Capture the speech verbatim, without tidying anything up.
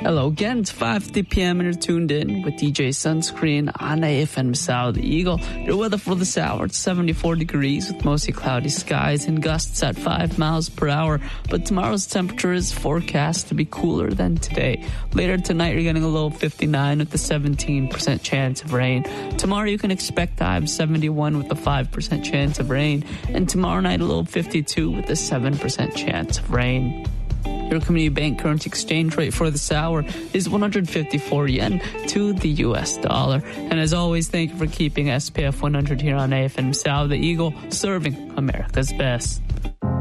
Hello again, it's five fifty p.m. and you're tuned in with D J Sunscreen on A F M South Eagle. Your weather for this hour, it's seventy-four degrees with mostly cloudy skies and gusts at five miles per hour. But tomorrow's temperature is forecast to be cooler than today. Later tonight, you're getting a low of fifty-nine with a seventeen percent chance of rain. Tomorrow, you can expect a high of seventy-one with a five percent chance of rain. And tomorrow night, a low of fifty-two with a seven percent chance of rain. Your community bank currency exchange rate for this hour is one hundred fifty-four yen to the U S dollar. And as always, thank you for keeping S P F one hundred here on A F M South Eagle, serving America's best.